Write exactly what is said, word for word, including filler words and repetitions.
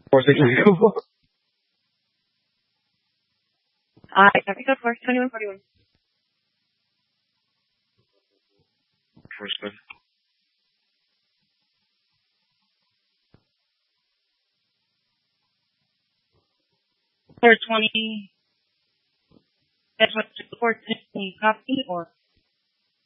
four six nine two four. Alright, copy code for twenty-one forty-one. First good. four twenty. That's what four twenty copy or